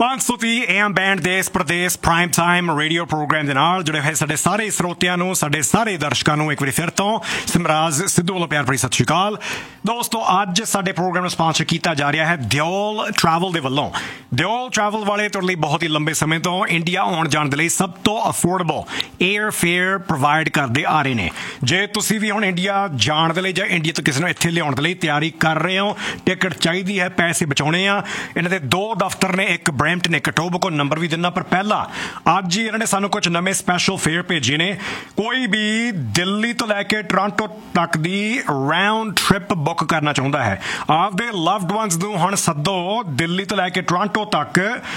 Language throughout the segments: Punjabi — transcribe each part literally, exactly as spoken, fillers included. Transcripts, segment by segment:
ਪੰਜ ਸੌ ਤੀਹ ਏਐਮ ਬੈਂਡ ਦੇਸ਼ Pradesh prime time radio programme ਦੇ ਨਾਲ ਜੁੜੇ ਹੋਏ ਸਾਡੇ ਸਾਰੇ ਸਰੋਤਿਆਂ ਨੂੰ, ਸਾਡੇ ਸਾਰੇ ਦਰਸ਼ਕਾਂ ਨੂੰ ਇੱਕ ਵਾਰੀ ਫਿਰ ਤੋਂ ਸਿਮਰਾਜ ਸਿੱਧੂ ਵੱਲੋਂ ਪਿਆਰ ਭਰੀ ਸਤਿ ਸ਼੍ਰੀ ਅਕਾਲ। ਦੋਸਤੋ, ਅੱਜ ਸਾਡੇ ਪ੍ਰੋਗਰਾਮ ਨੂੰ ਸਪਾਂਸਰ ਕੀਤਾ ਜਾ ਰਿਹਾ ਹੈ ਦਿਓਲ ਟਰੈਵਲ ਦੇ ਵੱਲੋਂ। ਦਿਓਲ ਟਰੈਵਲ ਵਾਲੇ ਤੁਹਾਡੇ ਲਈ ਬਹੁਤ ਹੀ ਲੰਬੇ ਸਮੇਂ ਤੋਂ ਇੰਡੀਆ ਆਉਣ ਜਾਣ ਦੇ ਲਈ ਸਭ ਤੋਂ ਅਫੋਰਡੇਬਲ ਏਅਰ ਫੇਅਰ ਪ੍ਰੋਵਾਈਡ ਕਰਦੇ ਆ ਰਹੇ ਨੇ। ਜੇ ਤੁਸੀਂ ਵੀ ਹੁਣ ਇੰਡੀਆ ਜਾਣ ਦੇ ਲਈ ਜਾਂ ਇੰਡੀਆ ਤੋਂ ਕਿਸੇ ਨੂੰ ਇੱਥੇ ਲਿਆਉਣ ਦੇ ਲਈ ਤਿਆਰੀ ਕਰ ਰਹੇ ਹੋ, ਟਿਕਟ ਚਾਹੀਦੀ ਹੈ, ਪੈਸੇ ਬਚਾਉਣੇ ਆ, ਇਹਨਾਂ ਦੇ ਦੋ ਦਫ਼ਤਰ ਨੇ, ਇੱਕ ਬਰੈਂਪਟਨ, ਇੱਕ ਟੋਬਕੋ। ਨੰਬਰ ਵੀ ਦਿੰਦਾ, ਪਰ ਪਹਿਲਾਂ ਅੱਜ ਹੀ ਇਹਨਾਂ ਨੇ ਸਾਨੂੰ ਕੁਝ ਨਵੇਂ ਸਪੈਸ਼ਲ ਫੇਅਰ ਭੇਜੇ ਨੇ। ਕੋਈ ਵੀ ਦਿੱਲੀ ਤੋਂ ਲੈ ਕੇ ਟੋਰਾਂਟੋ ਤੱਕ ਦੀ ਰਾਊਂਡ ਟ੍ਰਿਪ ਬੁੱਕ ਕਰਨਾ ਚਾਹੁੰਦਾ ਹੈ, ਆਪਦੇ ਲਵਡ ਵਨਸ ਨੂੰ ਹੁਣ ਸੱਦੋ ਦਿੱਲੀ ਤੋਂ ਲੈ ਕੇ ਟੋਰਾਂਟੋ ਤੱਕ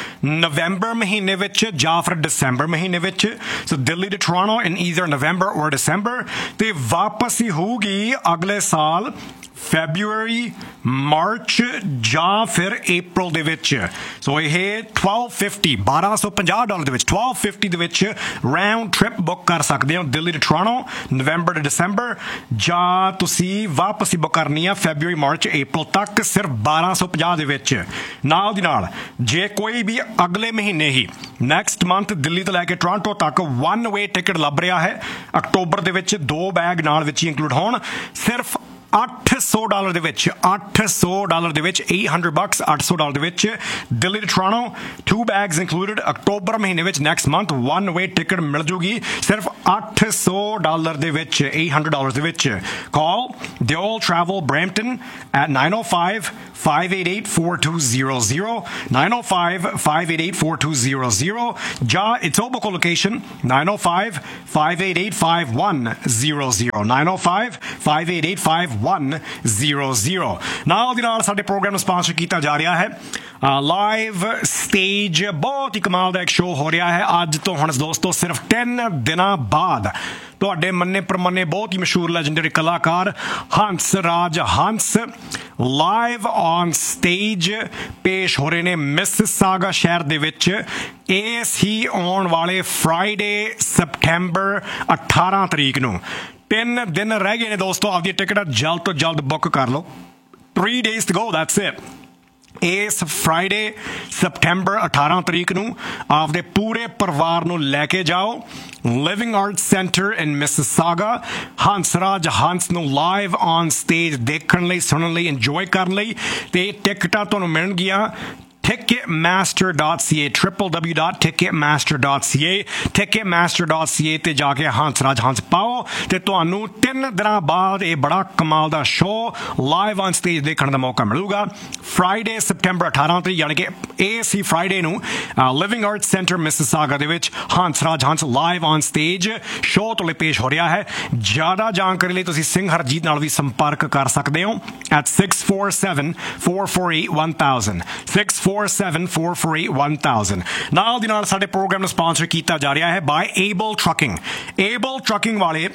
ਨਵੰਬਰ ਮਹੀਨੇ ਵਿੱਚ ਜਾਂ ਫਿਰ ਦਸੰਬਰ ਮਹੀਨੇ ਵਿੱਚ। ਸੋ Delhi to Toronto in either ਨਵੰਬਰ ਔਰ ਦਸੰਬਰ, ਤੇ ਵਾਪਸੀ ਹੋਊਗੀ ਅਗਲੇ ਸਾਲ ਫੈਬਰੂਅਰੀ, ਮਾਰਚ ਜਾਂ ਫਿਰ ਅਪ੍ਰੈਲ ਦੇ ਵਿੱਚ। ਸੋ ਇਹ ਬਾਰਾਂ ਸੌ ਪਚਾਸ ਬਾਰਾਂ ਸੌ ਪੰਜਾਹ ਡਾਲਰ ਦੇ ਵਿੱਚ ਬਾਰਾਂ ਸੌ ਪਚਾਸ ਦੇ ਵਿੱਚ ਰਾਊਂਡ ਟ੍ਰਿਪ ਬੁੱਕ ਕਰ ਸਕਦੇ ਹੋ ਦਿੱਲੀ ਟੂ ਟੋਰਾਂਟੋ ਨਵੰਬਰ ਤੋਂ ਦਸੰਬਰ, ਜਾਂ ਤੁਸੀਂ ਵਾਪਸੀ ਬੁੱਕ ਕਰਨੀ ਆ ਫੈਬਰੂਅਰੀ, ਮਾਰਚ, ਅਪ੍ਰੈਲ ਤੱਕ ਸਿਰਫ ਬਾਰਾਂ ਸੌ ਪੰਜਾਹ ਦੇ ਵਿੱਚ। ਨਾਲ ਦੀ ਨਾਲ ਜੇ ਕੋਈ ਵੀ ਅਗਲੇ ਮਹੀਨੇ ਹੀ ਨੈਕਸਟ ਮੰਥ ਦਿੱਲੀ ਤੋਂ ਲੈ ਕੇ ਟੋਰਾਂਟੋ ਤੱਕ ਵਨ ਵੇ ਟਿਕਟ ਲੱਭ ਰਿਹਾ ਹੈ ਅਕਤੂਬਰ ਦੇ ਵਿੱਚ, ਦੋ ਬੈਗ ਨਾਲ ਵਿੱਚ ਹੀ ਇੰਕਲੂਡ ਹੋਣ, ਸਿਰਫ ਅੱਠ ਸੌ ਡਾਲਰ ਦੇ ਵਿੱਚ ਅੱਠ ਸੌ ਡਾਲਰ ਦੇ ਵਿੱਚ ਅੱਠ ਸੌ ਬਕਸ ਅੱਠ ਸੌ ਡਾਲਰ ਦੇ ਵਿੱਚ Delhi to Toronto, to bags included, October ਮਹੀਨੇ ਵਿੱਚ next month one way ticket ਮਿਲ ਜੂਗੀ ਸਿਰਫ ਅੱਠ ਸੌ ਡਾਲਰ ਦੇ ਵਿੱਚ, ਅੱਠ ਸੌ ਡਾਲਰ ਦੇ ਵਿੱਚ। ਕਾਲ Deol travel Brampton at nine oh five, five eight eight, four two zero zero, nine oh five, five eight eight, four two zero zero, ਜਾਂ Etobicoke location nine oh five, five eight eight, five one zero zero, nine oh five, five eight eight, five one zero zero। ਨਾਲ ਦੀ ਨਾਲ ਸਾਡੇ ਪ੍ਰੋਗਰਾਮ ਨੂੰ ਸਪਾਂਸਰ ਕੀਤਾ ਜਾ ਰਿਹਾ ਹੈ ਲਾਈਵ ਸਟੇਜ, ਬਹੁਤ ਹੀ ਕਮਾਲ ਦਾ ਇੱਕ ਸ਼ੋਅ ਹੋ ਰਿਹਾ ਹੈ ਅੱਜ ਤੋਂ ਹੁਣ ਦੋਸਤੋ ਸਿਰਫ ਤਿੰਨ ਦਿਨਾਂ ਬਾਅਦ। ਤੁਹਾਡੇ ਮੰਨੇ ਪ੍ਰਮੰਨੇ ਬਹੁਤ ਹੀ ਮਸ਼ਹੂਰ ਲੈਜੈਂਡਰੀ ਕਲਾਕਾਰ Hans Raj Hans live on stage ਪੇਸ਼ ਹੋ ਰਹੇ ਨੇ ਮਿਸਿਸਾਗਾ ਸ਼ਹਿਰ ਦੇ ਵਿੱਚ ਇਸ ਹੀ ਆਉਣ ਵਾਲੇ ਫਰਾਈਡੇ ਸਪਟੈਂਬਰ ਅਠਾਰਾਂ ਤਰੀਕ ਨੂੰ। ਤਿੰਨ ਦਿਨ ਰਹਿ ਗਏ ਨੇ ਦੋਸਤੋ, ਆਪਦੀਆਂ ਟਿਕਟਾਂ ਜਲਦ ਤੋਂ ਜਲਦ ਬੁੱਕ ਕਰ ਲਓ। Three days to go, that's it. ਇਸ ਫਰਾਈਡੇ ਸਪਟੈਂਬਰ ਅਠਾਰਾਂ ਤਰੀਕ ਨੂੰ ਆਪਦੇ ਪੂਰੇ ਪਰਿਵਾਰ ਨੂੰ ਲੈ ਕੇ ਜਾਓ ਲਿਵਿੰਗ ਆਰਟਸ ਸੈਂਟਰ ਇਨ ਮਿਸਿਸਾਗਾ। ਹੰਸਰਾਜ ਹੰਸ ਨੂੰ ਲਾਈਵ ਔਨ ਸਟੇਜ ਦੇਖਣ ਲਈ, ਸੁਣਨ ਲਈ, ਇੰਜੋਏ ਕਰਨ ਲਈ, ਤੇ ਟਿਕਟਾਂ ਤੁਹਾਨੂੰ ਮਿਲਣਗੀਆਂ ticketmaster dot c a, w w w dot ticketmaster dot c a, ticketmaster dot c a ਤੇ ਜਾ ਕੇ ਹੰਸਰਾਜ ਹੰਸ ਪਾਓ ਤੇ ਤੁਹਾਨੂੰ ਤਿੰਨ ਦਿਨਾਂ ਬਾਅਦ ਇਹ ਬੜਾ ਕਮਾਲ ਦਾ ਸ਼ੋਅ ਲਾਈਵ ਔਨ ਸਟੇਜ ਦੇਖਣ ਦਾ ਮੌਕਾ ਮਿਲੂਗਾ। ਫਰਾਈਡੇ ਸਪਟੈਂਬਰ ਅਠਾਰਾਂ ਤਰੀਕ, ਯਾਨੀ ਕਿ ਇਹ ਸੀ ਫਰਾਈਡੇ ਨੂੰ ਲਿਵਿੰਗ ਆਰਟਸ ਸੈਂਟਰ ਮਿਸਿਸਾਗਾ ਦੇ ਵਿੱਚ Hansraj Hans live on stage show ਤੋਂ ਲਈ ਪੇਸ਼ ਹੋ ਰਿਹਾ ਹੈ। ਜ਼ਿਆਦਾ ਜਾਣਕਾਰੀ ਲਈ ਤੁਸੀਂ ਸਿੰਘ ਹਰਜੀਤ ਨਾਲ ਵੀ ਸੰਪਰਕ ਕਰ ਸਕਦੇ ਹੋ at six four seven, four four eight, one thousand, six four seven, four four eight, one thousand। ਨਾਲ ਦੀ ਨਾਲ ਸਾਡੇ ਪ੍ਰੋਗਰਾਮ ਨੂੰ ਸਪਾਂਸਰ ਕੀਤਾ ਜਾ ਰਿਹਾ ਹੈ ਬਾਈ ਏਬਲ ਟਰੱਕਿੰਗ। ਏਬਲ ਟਰੱਕਿੰਗ ਵਾਲੇ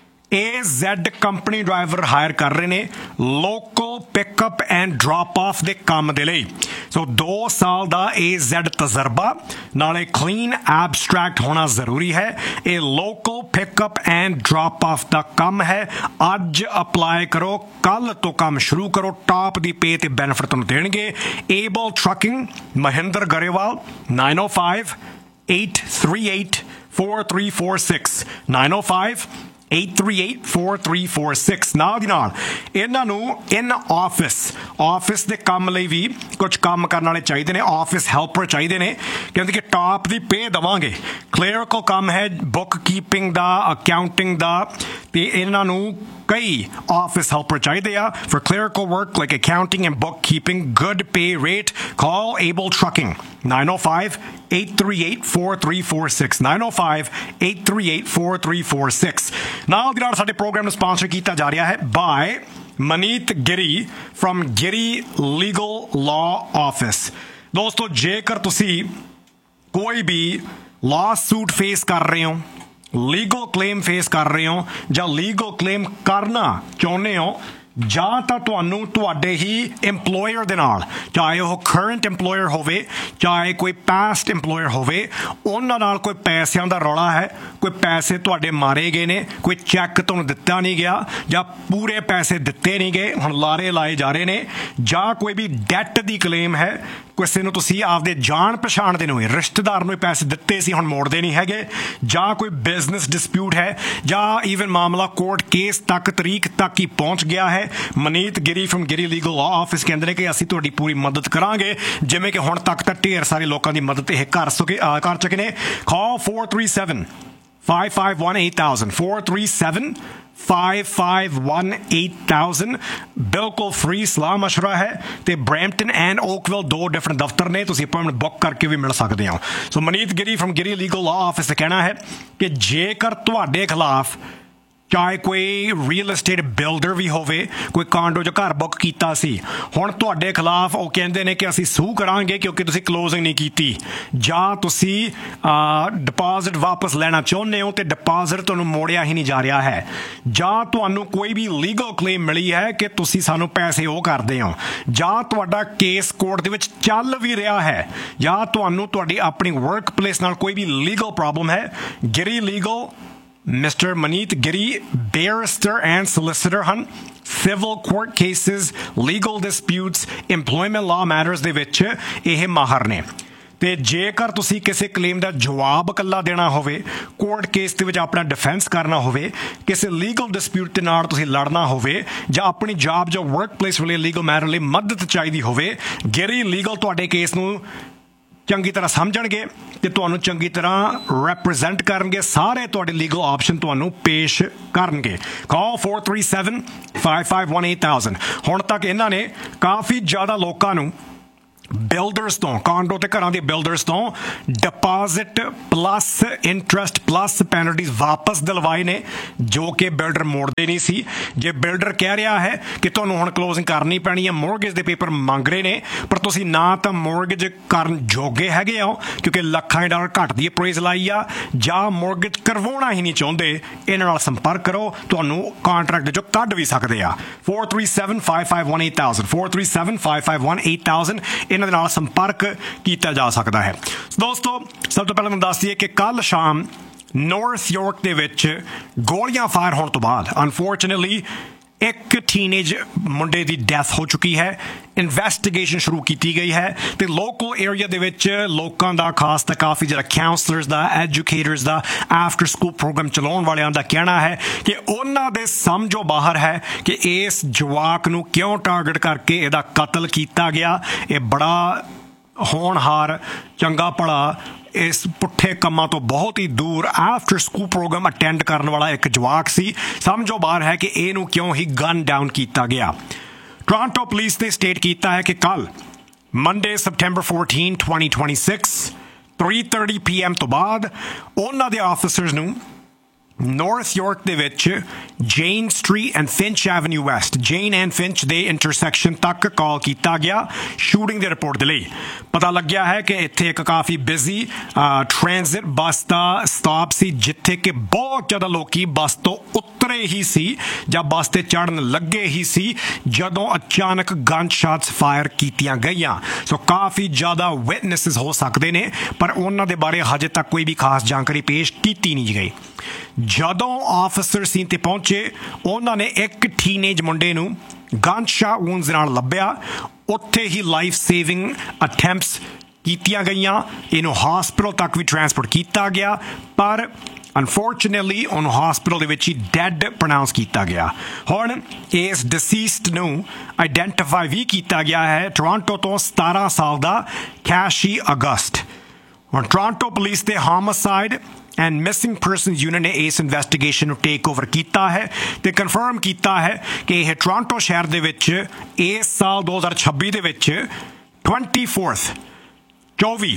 ਏ ਜ਼ੈਡ ਕੰਪਨੀ ਡਰਾਈਵਰ ਹਾਇਰ ਕਰ ਰਹੇ ਨੇ local pickup and drop of ਦੇ ਕੰਮ ਦੇ ਲਈ। ਸੋ ਦੋ ਸਾਲ ਦਾ ਏ ਜ਼ੈਡ ਤਜਰਬਾ, ਨਾਲੇ ਕਲੀਨ ਐਬਸਟਰੈਕਟ ਹੋਣਾ ਜ਼ਰੂਰੀ ਹੈ। ਇਹ local pickup and drop of ਦਾ ਕੰਮ ਹੈ। ਅੱਜ ਅਪਲਾਈ ਕਰੋ, ਕੱਲ ਤੋਂ ਕੰਮ ਸ਼ੁਰੂ ਕਰੋ, ਟਾਪ ਦੀ ਪੇ ਤੇ ਬੈਨੀਫਿਟ ਤੁਹਾਨੂੰ ਦੇਣਗੇ। Able trucking, Mahinder Grewal, nine oh five, eight three eight, four three four six, nine oh five, eight three eight, four three four six। ਨਾਲ ਦੀ ਨਾਲ ਇਹਨਾਂ ਨੂੰ ਇਨ ਆਫਿਸ ਆਫਿਸ ਦੇ ਕੰਮ ਲਈ ਵੀ ਕੁਝ ਕੰਮ ਕਰਨ ਵਾਲੇ ਚਾਹੀਦੇ ਨੇ, ਆਫਿਸ ਹੈਲਪਰ ਚਾਹੀਦੇ ਨੇ, ਕਹਿੰਦੇ ਕਿ ਟਾਪ ਦੀ ਪੇ ਦੇਵਾਂਗੇ। ਕਲੈਰੀਕਲ ਕੰਮ ਹੈ, ਬੁੱਕ ਕੀਪਿੰਗ ਦਾ, ਅਕਾਊਂਟਿੰਗ ਦਾ, ਤੇ ਇਹਨਾਂ ਨੂੰ ਕਈ ਆਫਿਸ ਹੈਲਪਰ ਚਾਹੀਦੇ ਆ for clerical work like accounting and bookkeeping, good pay rate। Call Able Trucking nine oh five, eight three eight, four three four six, nine oh five, eight three eight, four three four six। ਨਾਲ ਦੀ ਨਾਲ ਸਾਡੇ ਪ੍ਰੋਗਰਾਮ ਨੂੰ ਸਪਾਂਸਰ ਕੀਤਾ ਜਾ ਰਿਹਾ ਹੈ ਬਾਏ ਮਨੀਤ ਗਿਰੀ ਫਰਮ ਗਿਰੀ ਲੀਗਲ ਲਾਅ ਆਫਿਸ। ਦੋਸਤੋ, ਜੇਕਰ ਤੁਸੀਂ ਕੋਈ ਵੀ ਲਾਅ ਸੂਟ ਫੇਸ ਕਰ ਰਹੇ ਹੋ, ਲੀਗਲ ਕਲੇਮ ਫੇਸ ਕਰ ਰਹੇ ਹੋ, ਜਾਂ ਲੀਗਲ ਕਲੇਮ ਕਰਨਾ ਚਾਹੁੰਦੇ ਹੋ, ਜਾਂ ਤਾਂ ਤੁਹਾਨੂੰ ਤੁਹਾਡੇ ਹੀ ਇੰਪਲੋਇਰ ਦੇ ਨਾਲ, ਚਾਹੇ ਉਹ ਕਰੰਟ ਇੰਪਲੋਇਰ ਹੋਵੇ ਚਾਹੇ ਕੋਈ ਪਾਸਟ ਇੰਪਲੋਇਰ ਹੋਵੇ, ਉਹਨਾਂ ਨਾਲ ਕੋਈ ਪੈਸਿਆਂ ਦਾ ਰੌਲਾ ਹੈ, ਕੋਈ ਪੈਸੇ ਤੁਹਾਡੇ ਮਾਰੇ ਗਏ ਨੇ, ਕੋਈ ਚੈੱਕ ਤੁਹਾਨੂੰ ਦਿੱਤਾ ਨਹੀਂ ਗਿਆ, ਜਾਂ ਪੂਰੇ ਪੈਸੇ ਦਿੱਤੇ ਨਹੀਂ ਗਏ, ਹੁਣ ਲਾਰੇ ਲਾਏ ਜਾ ਰਹੇ ਨੇ, ਜਾਂ ਕੋਈ ਵੀ ਡੈਟ ਦੀ ਕਲੇਮ ਹੈ, ਕਿਸੇ ਨੂੰ ਤੁਸੀਂ ਆਪਦੇ ਜਾਣ ਪਛਾਣ ਦੇ ਨੂੰ ਰਿਸ਼ਤੇਦਾਰ ਨੂੰ ਪੈਸੇ ਦਿੱਤੇ ਸੀ ਹੁਣ ਮੋੜਦੇ ਨਹੀਂ ਹੈਗੇ, ਜਾਂ ਕੋਈ ਬਿਜ਼ਨਸ ਡਿਸਪਿਊਟ ਹੈ, ਜਾਂ ਈਵਨ ਮਾਮਲਾ ਕੋਰਟ ਕੇਸ ਤੱਕ ਤਰੀਕ ਤੱਕ ਹੀ ਪਹੁੰਚ ਗਿਆ ਹੈ, ਮਨੀਤ ਗਿਰੀ ਫਰਮ ਗਿਰੀ ਲੀਗਲ ਲਾਅ ਆਫਿਸ ਕਹਿੰਦੇ ਨੇ ਕਿ ਅਸੀਂ ਤੁਹਾਡੀ ਪੂਰੀ ਮਦਦ ਕਰਾਂਗੇ, ਜਿਵੇਂ ਕਿ ਹੁਣ ਤੱਕ ਤਾਂ ਢੇਰ ਸਾਰੇ ਲੋਕਾਂ ਦੀ ਮਦਦ ਇਹ ਕਰ ਸਕੇ ਕਰ ਚੁੱਕੇ ਨੇ। ਕਾਲ four three seven, five five one, eight thousand four three seven, five five one, eight thousand ਬਿਲਕੁਲ ਫ੍ਰੀ ਸਲਾਹ ਮਸ਼ਵਰਾ ਹੈ ਤੇ ਬਰੈਂਪਟਨ ਐਂਡ ਓਕਵਿਲ ਦੋ ਡਿਫਰੈਂਟ ਦਫ਼ਤਰ ਨੇ, ਤੁਸੀਂ ਅਪਾਇੰਟਮੈਂਟ ਬੁੱਕ ਕਰਕੇ ਵੀ ਮਿਲ ਸਕਦੇ ਹੋ। ਸੋ ਮਨੀਤ ਗਿਰੀ ਫਰਮ ਗਿਰੀ ਲੀਗਲ ਲਾਅ ਆਫਿਸ ਦਾ ਕਹਿਣਾ ਹੈ ਕਿ ਜੇਕਰ ਤੁਹਾਡੇ ਖਿਲਾਫ ਚਾਹੇ ਕੋਈ ਰੀਅਲ estate ਬਿਲਡਰ ਵੀ ਹੋਵੇ, ਕੋਈ ਕਾਂਡੋ ਜਾਂ ਘਰ ਬੁੱਕ ਕੀਤਾ ਸੀ, ਹੁਣ ਤੁਹਾਡੇ ਖਿਲਾਫ ਉਹ ਕਹਿੰਦੇ ਨੇ ਕਿ ਅਸੀਂ ਸੂ ਕਰਾਂਗੇ ਕਿਉਂਕਿ ਤੁਸੀਂ ਕਲੋਜ਼ਿੰਗ ਨਹੀਂ ਕੀਤੀ, ਜਾਂ ਤੁਸੀਂ ਡਿਪੋਜ਼ਿਟ ਵਾਪਸ ਲੈਣਾ ਚਾਹੁੰਦੇ ਹੋ ਤੇ ਡਿਪੋਜ਼ਿਟ ਤੁਹਾਨੂੰ ਮੋੜਿਆ ਹੀ ਨਹੀਂ ਜਾ ਰਿਹਾ ਹੈ, ਜਾਂ ਤੁਹਾਨੂੰ ਕੋਈ ਵੀ ਲੀਗਲ ਕਲੇਮ ਮਿਲੀ ਹੈ ਕਿ ਤੁਸੀਂ ਸਾਨੂੰ ਪੈਸੇ ਉਹ ਕਰਦੇ ਹੋ, ਜਾਂ ਤੁਹਾਡਾ ਕੇਸ ਕੋਰਟ ਦੇ ਵਿੱਚ ਚੱਲ ਵੀ ਰਿਹਾ ਹੈ, ਜਾਂ ਤੁਹਾਨੂੰ ਤੁਹਾਡੀ ਆਪਣੀ ਵਰਕ ਪਲੇਸ ਨਾਲ ਕੋਈ ਵੀ ਲੀਗਲ ਪ੍ਰੋਬਲਮ ਹੈ, ਗਿਰੀ legal Mister Maneet Giri, barrister and solicitor ਹਨ, civil court cases, legal disputes, employment law matters ਦੇ ਵਿੱਚ ਇਹ ਮਾਹਰ ਨੇ। ਤੇ ਜੇਕਰ ਤੁਸੀਂ ਕਿਸੇ ਕਲੇਮ ਦਾ ਜਵਾਬ ਇਕੱਲਾ ਦੇਣਾ ਹੋਵੇ, ਕੋਰਟ ਕੇਸ ਦੇ ਵਿੱਚ ਆਪਣਾ ਡਿਫੈਂਸ ਕਰਨਾ ਹੋਵੇ, ਕਿਸੇ ਲੀਗਲ ਡਿਸਪਿਊਟ ਦੇ ਨਾਲ ਤੁਸੀਂ ਲੜਨਾ ਹੋਵੇ, ਜਾਂ ਆਪਣੀ ਜੌਬ ਜਾਂ ਵਰਕ ਪਲੇਸ ਵਾਲੇ ਲੀਗਲ ਮੈਟਰ ਲਈ ਮਦਦ ਚਾਹੀਦੀ ਹੋਵੇ, ਗਿਰੀ ਲੀਗਲ ਤੁਹਾਡੇ ਕੇਸ ਨੂੰ ਚੰਗੀ ਤਰ੍ਹਾਂ ਸਮਝਣਗੇ ਤੇ ਤੁਹਾਨੂੰ ਚੰਗੀ ਤਰ੍ਹਾਂ ਰੈਪਰੈਜ਼ੈਂਟ ਕਰਨਗੇ, ਸਾਰੇ ਤੁਹਾਡੇ ਲੀਗਲ ਆਪਸ਼ਨ ਤੁਹਾਨੂੰ ਪੇਸ਼ ਕਰਨਗੇ। ਕਾਲ four three seven, five five one, eight thousand। ਹੁਣ ਤੱਕ ਇਹਨਾਂ ਨੇ ਕਾਫੀ ਜ਼ਿਆਦਾ ਲੋਕਾਂ ਨੂੰ ਬਿਲਡਰਸ ਤੋਂ, ਕਾਂਡੋ ਤੇ ਘਰਾਂ ਦੇ ਬਿਲਡਰਸ ਤੋਂ deposit plus interest plus penalties ਵਾਪਸ ਦਿਲਵਾਏ ਨੇ, ਜੋ ਕਿ ਬਿਲਡਰ ਮੋੜਦੇ ਨਹੀਂ ਸੀ। ਜੇ ਬਿਲਡਰ ਕਹਿ ਰਿਹਾ ਹੈ ਕਿ ਤੁਹਾਨੂੰ ਹੁਣ ਕਲੋਜ਼ਿੰਗ ਕਰਨੀ ਪੈਣੀ ਹੈ, ਮੋਰਗੇਜ ਦੇ ਪੇਪਰ ਮੰਗ ਰਹੇ ਨੇ, ਪਰ ਤੁਸੀਂ ਨਾ ਤਾਂ ਮੋਰਗੇਜ ਕਰਨ ਜੋਗੇ ਹੈਗੇ ਹੋ ਕਿਉਂਕਿ ਲੱਖਾਂ ਡਾਲਰ ਘੱਟ ਦੀ ਅਪਰੇਜ਼ਲ ਆਈ ਆ, ਜਾਂ ਮੋਰਗੇਜ ਕਰਵਾਉਣਾ ਹੀ ਨਹੀਂ ਚਾਹੁੰਦੇ, ਇਹਨਾਂ ਨਾਲ ਸੰਪਰਕ ਕਰੋ, ਤੁਹਾਨੂੰ ਕਾਂਟਰੈਕਟ ਚੋਂ ਕੱਢ ਵੀ ਸਕਦੇ ਆ। four three seven, five five one, eight thousand four three seven, five five one, eight thousand ਇਹਨਾਂ ਦੇ ਨਾਲ ਸੰਪਰਕ ਕੀਤਾ ਜਾ ਸਕਦਾ ਹੈ। ਦੋਸਤੋ, ਸਭ ਤੋਂ ਪਹਿਲਾਂ ਮੈਂ ਦੱਸ ਦਈਏ ਕਿ ਕੱਲ ਸ਼ਾਮ ਨਾਰਥ ਯਾਰਕ ਦੇ ਵਿੱਚ ਗੋਲੀਆਂ ਫਾਇਰ ਹੋਣ ਤੋਂ ਬਾਅਦ ਅਨਫੋਰਚੂਨੇਟਲੀ ਇੱਕ ਟੀਨੇਜ ਮੁੰਡੇ ਦੀ ਡੈਥ ਹੋ ਚੁੱਕੀ ਹੈ। ਇਨਵੈਸਟੀਗੇਸ਼ਨ ਸ਼ੁਰੂ ਕੀਤੀ ਗਈ ਹੈ ਤੇ ਲੋਕਲ ਏਰੀਆ ਦੇ ਵਿੱਚ ਲੋਕਾਂ ਦਾ, ਖਾਸ ਤਾਂ ਕਾਫੀ ਜਿਹੜਾ ਕਾਉਂਸਲਰਸ ਦਾ, ਐਜੂਕੇਟਰਸ ਦਾ, ਆਫਟਰ ਸਕੂਲ ਪ੍ਰੋਗਰਾਮ ਚਲਾਉਣ ਵਾਲਿਆਂ ਦਾ ਕਹਿਣਾ ਹੈ ਕਿ ਉਹਨਾਂ ਦੇ ਸਮਝੋਂ ਬਾਹਰ ਹੈ ਕਿ ਇਸ ਜਵਾਕ ਨੂੰ ਕਿਉਂ ਟਾਰਗੇਟ ਕਰਕੇ ਇਹਦਾ ਕਤਲ ਕੀਤਾ ਗਿਆ। ਇਹ ਬੜਾ ਹੋਣਹਾਰ, ਚੰਗਾ ਭਲਾ, ਇਸ ਪੁੱਠੇ ਕੰਮਾਂ ਤੋਂ ਬਹੁਤ ਹੀ ਦੂਰ ਆਫਟਰ ਸਕੂਲ ਪ੍ਰੋਗਰਾਮ ਅਟੈਂਡ ਕਰਨ ਵਾਲਾ ਇੱਕ ਜਵਾਕ ਸੀ। ਸਮਝੋ ਬਾਹਰ ਹੈ ਕਿ ਇਹਨੂੰ ਕਿਉਂ ਹੀ ਗਨ ਡਾਊਨ ਕੀਤਾ ਗਿਆ। ਟੋਰਾਂਟੋ ਪੁਲਿਸ ਨੇ ਸਟੇਟ ਕੀਤਾ ਹੈ ਕਿ ਕੱਲ Monday September fourteenth, twenty twenty-six three thirty p m ਤੋਂ ਬਾਅਦ ਉਹਨਾਂ ਦੇ ਆਫਿਸਰਸ ਨੂੰ ਨਾਰਥ ਯਾਰਕ ਦੇ ਵਿੱਚ ਜੇਨ street and finch avenue West, Jane and finch ਦੇ ਇੰਟਰਸੈਕਸ਼ਨ ਤੱਕ ਕਾਲ ਕੀਤਾ ਗਿਆ ਸ਼ੂਟਿੰਗ ਦੇ ਰਿਪੋਰਟ ਦੇ ਲਈ। ਪਤਾ ਲੱਗਿਆ ਹੈ ਕਿ ਇੱਥੇ ਇੱਕ ਕਾਫੀ ਬਿਜ਼ੀ ਟ੍ਰਾਂਜ਼ਿਟ ਬੱਸ ਦਾ ਸਟਾਪ ਸੀ, ਜਿੱਥੇ ਕਿ ਬਹੁਤ ਜ਼ਿਆਦਾ ਲੋਕੀ ਬੱਸ ਤੋਂ ਉਤਰੇ ਹੀ ਸੀ ਜਾਂ ਬੱਸ ਤੇ ਚੜ੍ਹਨ ਲੱਗੇ ਹੀ ਸੀ ਜਦੋਂ ਅਚਾਨਕ ਗਨ ਸ਼ਾਟਸ ਫਾਇਰ ਕੀਤੀਆਂ ਗਈਆਂ। ਸੋ ਕਾਫੀ ਜ਼ਿਆਦਾ ਵਿਟਨੈਸਿਸ ਹੋ ਸਕਦੇ ਨੇ, ਪਰ ਉਹਨਾਂ ਦੇ ਬਾਰੇ ਹਜੇ ਤੱਕ ਕੋਈ ਵੀ ਖਾਸ ਜਾਣਕਾਰੀ ਪੇਸ਼ ਕੀਤੀ ਨਹੀਂ ਗਈ। ਜਦੋਂ ਆਫਿਸਰ ਸੀਨ ਤੇ ਪਹੁੰਚੇ, ਉਹਨਾਂ ਨੇ ਇੱਕ ਟੀਨੇਜ ਮੁੰਡੇ ਨੂੰ ਗਨ ਸ਼ਾਟ ਵੂਨਸ ਨਾਲ ਲੱਭਿਆ। ਉੱਥੇ ਹੀ ਲਾਈਫ ਸੇਵਿੰਗ ਅਟੈਂਪਟਸ ਕੀਤੀਆਂ ਗਈਆਂ, ਇਹਨੂੰ ਹਸਪੀਟਲ ਤੱਕ ਵੀ ਟ੍ਰਾਂਸਪੋਰਟ ਕੀਤਾ ਗਿਆ, ਪਰ ਅਨਫੋਰਚੂਨੇਟਲੀ ਉਹਨੂੰ ਹਸਪੀਟਲ ਦੇ ਵਿੱਚ ਹੀ ਡੈਡ ਪ੍ਰੋਨਾਊਂਸ ਕੀਤਾ ਗਿਆ। ਹੁਣ ਇਸ ਡਿਸੀਸਡ ਨੂੰ ਆਈਡੈਂਟੀਫਾਈ ਵੀ ਕੀਤਾ ਗਿਆ ਹੈ, ਟੋਰਾਂਟੋ ਤੋਂ ਸਤਾਰਾਂ ਸਾਲ ਦਾ ਕੈਸ਼ੀ ਅਗਸਟ। ਹੁਣ ਟੋਰਾਂਟੋ ਪੁਲਿਸ ਦੇ homicide and missing persons unit ਨੇ ਇਸ ਇਨਵੈਸਟੀਗੇਸ਼ਨ ਨੂੰ ਟੇਕ ਓਵਰ ਕੀਤਾ ਹੈ ਤੇ ਕਨਫਰਮ ਕੀਤਾ ਹੈ ਕਿ ਇਹ ਟੋਰਾਂਟੋ ਸ਼ਹਿਰ ਦੇ ਵਿੱਚ ਇਸ ਸਾਲ ਦੋ ਹਜ਼ਾਰ ਛੱਬੀ ਦੇ ਵਿੱਚ twenty-fourth ਚੌਵੀ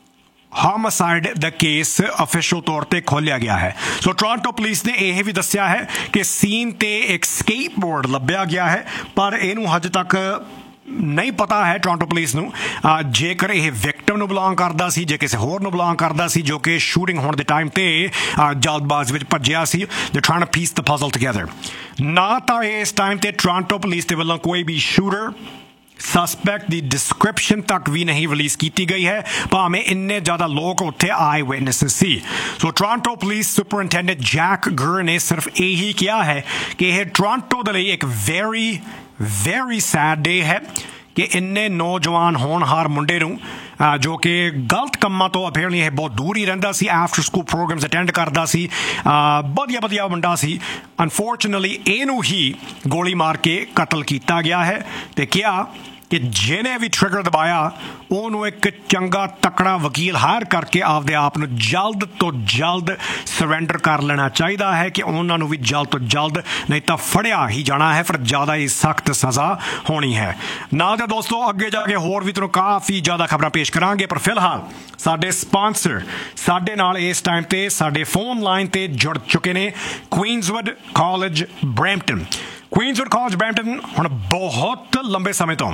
ਹੋਮਿਸਾਈਡ ਦਾ ਕੇਸ ਅਫੀਸ਼ੀਅਲ ਤੌਰ ਤੇ ਖੋਲ੍ਹਿਆ ਗਿਆ ਹੈ। ਸੋ ਟੋਰਾਂਟੋ ਪੁਲਿਸ ਨੇ ਇਹ ਵੀ ਦੱਸਿਆ ਹੈ ਕਿ ਸੀਨ ਤੇ ਇੱਕ ਸਕੇਟਬੋਰਡ ਲੱਭਿਆ ਗਿਆ ਹੈ, ਪਰ ਇਹਨੂੰ ਹਜੇ ਤੱਕ ਨਹੀਂ ਪਤਾ ਹੈ ਟੋਰਾਂਟੋ ਪੁਲਿਸ ਨੂੰ ਜੇਕਰ ਇਹ ਵਿਕਟਮ ਨੂੰ ਬਿਲੋਂਗ ਕਰਦਾ ਸੀ, ਜੇ ਕਿਸੇ ਹੋਰ ਨੂੰ ਬਿਲੋਂਗ ਕਰਦਾ ਸੀ ਜੋ ਕਿ ਸ਼ੂਟਿੰਗ ਹੋਣ ਦੇ ਟਾਈਮ ਤੇ ਜਲਦਬਾਜ਼ੀ ਵਿੱਚ ਭੱਜਿਆ ਸੀ। ਦੇ ਟ੍ਰਾਈਂਗ ਟੂ ਪੀਸ ਦ ਪਜ਼ਲ ਟੁਗੇਦਰ। ਨਾ ਤਾਂ ਇਸ ਟਾਈਮ ਤੇ ਟੋਰਾਂਟੋ ਪੁਲਿਸ ਦੇ ਵੱਲੋਂ ਕੋਈ ਵੀ ਸ਼ੂਟਰ ਸਸਪੈਕਟ ਦੀ ਡਿਸਕ੍ਰਿਪਸ਼ਨ ਤੱਕ ਵੀ ਨਹੀਂ ਰਿਲੀਜ਼ ਕੀਤੀ ਗਈ ਹੈ, ਭਾਵੇਂ ਇੰਨੇ ਜ਼ਿਆਦਾ ਲੋਕ ਉੱਥੇ ਆਈ ਵਿਟਨੈਸਿਸ ਸੀ। ਸੋ ਟੋਰਾਂਟੋ ਪੁਲਿਸ ਸੁਪਰਇੰਟੈਂਡੈਂਟ ਜੈਕ ਗਰ ਨੇ ਸਿਰਫ ਇਹੀ ਕਿਹਾ ਹੈ ਕਿ ਇਹ ਟੋਰਾਂਟੋ ਦੇ ਲਈ ਇੱਕ ਵੈਰੀ ਵੈਰੀ ਸੈਡ ਡੇ ਹੈ, ਕਿ ਇੰਨੇ ਨੌਜਵਾਨ ਹੋਣਹਾਰ ਮੁੰਡੇ ਨੂੰ ਜੋ ਕਿ ਗਲਤ ਕੰਮਾਂ ਤੋਂ ਅਪੇਅਰਲੀ ਇਹ ਬਹੁਤ ਦੂਰ ਹੀ ਰਹਿੰਦਾ ਸੀ, ਆਫਟਰ ਸਕੂਲ ਪ੍ਰੋਗਰਾਮਸ ਅਟੈਂਡ ਕਰਦਾ ਸੀ, ਵਧੀਆ ਵਧੀਆ ਮੁੰਡਾ ਸੀ, ਅਨਫੋਰਚੂਨੇਟਲੀ ਇਹਨੂੰ ਹੀ ਗੋਲੀ ਮਾਰ ਕੇ ਕਤਲ ਕੀਤਾ ਗਿਆ ਹੈ। ਅਤੇ ਕਿਹਾ ਕਿ ਜਿਹਨੇ ਵੀ ਟ੍ਰਿਗਰ ਦਬਾਇਆ ਉਹਨੂੰ ਇੱਕ ਚੰਗਾ ਤਕੜਾ ਵਕੀਲ ਹਾਇਰ ਕਰਕੇ ਆਪਦੇ ਆਪ ਨੂੰ ਜਲਦ ਤੋਂ ਜਲਦ ਸਰੈਂਡਰ ਕਰ ਲੈਣਾ ਚਾਹੀਦਾ ਹੈ ਕਿ ਉਹਨਾਂ ਨੂੰ ਵੀ ਜਲਦ ਤੋਂ ਜਲਦ, ਨਹੀਂ ਤਾਂ ਫੜਿਆ ਹੀ ਜਾਣਾ ਹੈ, ਫਿਰ ਜ਼ਿਆਦਾ ਹੀ ਸਖਤ ਸਜ਼ਾ ਹੋਣੀ ਹੈ। ਨਾਲ ਤਾਂ ਦੋਸਤੋ ਅੱਗੇ ਜਾ ਕੇ ਹੋਰ ਵੀ ਤੁਹਾਨੂੰ ਕਾਫੀ ਜ਼ਿਆਦਾ ਖਬਰਾਂ ਪੇਸ਼ ਕਰਾਂਗੇ, ਪਰ ਫਿਲਹਾਲ ਸਾਡੇ ਸਪਾਂਸਰ ਸਾਡੇ ਨਾਲ ਇਸ ਟਾਈਮ 'ਤੇ ਸਾਡੇ ਫੋਨ ਲਾਈਨ 'ਤੇ ਜੁੜ ਚੁੱਕੇ ਨੇ। ਕੁਈਨਜ਼ਵੁੱਡ ਕਾਲਜ ਬਰੈਂਪਟਨ ਕੁਈਨਜ਼ਵੁੱਡ ਕਾਲਜ ਬਰੈਂਪਟਨ ਹੁਣ ਬਹੁਤ ਲੰਬੇ ਸਮੇਂ ਤੋਂ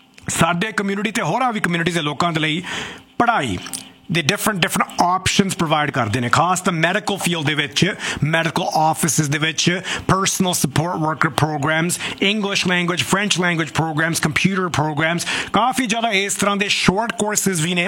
ਸਾਡੇ ਕਮਿਊਨਿਟੀ ਅਤੇ ਹੋਰਾਂ ਵੀ ਕਮਿਊਨਿਟੀ ਦੇ ਲੋਕਾਂ ਦੇ ਲਈ ਪੜ੍ਹਾਈ ਦੇ ਡਿਫਰੈਂਟ ਡਿਫਰੈਂਟ ਆਪਸ਼ਨਸ ਪ੍ਰੋਵਾਈਡ ਕਰਦੇ ਨੇ, ਖਾਸ ਤਾਂ ਮੈਡੀਕਲ ਫੀਲਡ ਦੇ ਵਿੱਚ, ਮੈਡੀਕਲ ਆਫਿਸਿਸ ਦੇ ਵਿੱਚ, personal support worker programs, English language, French language programs, computer programs, ਕਾਫੀ ਜ਼ਿਆਦਾ ਇਸ ਤਰ੍ਹਾਂ ਦੇ ਸ਼ਾਰਟ ਕੋਰਸਿਸ ਵੀ ਨੇ,